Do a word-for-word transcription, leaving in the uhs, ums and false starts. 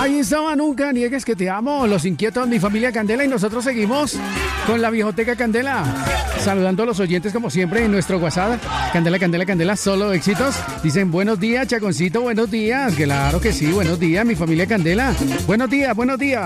Ahí estaba, nunca niegues que te amo. Los inquietos, mi familia Candela, y nosotros seguimos con la Viejoteca Candela. Saludando a los oyentes como siempre en nuestro WhatsApp. Candela, Candela, Candela, solo éxitos. Dicen buenos días, Chaconcito, buenos días. Claro que sí, buenos días, mi familia Candela. Buenos días, buenos días.